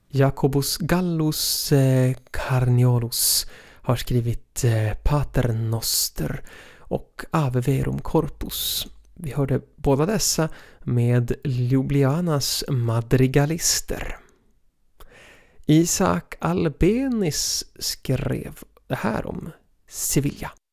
Jacobus Gallus Carniolus har skrivit Pater Noster och Ave Verum Corpus. Vi hörde båda dessa med Ljubljanas madrigalister. Isaac Albéniz skrev det här om Sevilla.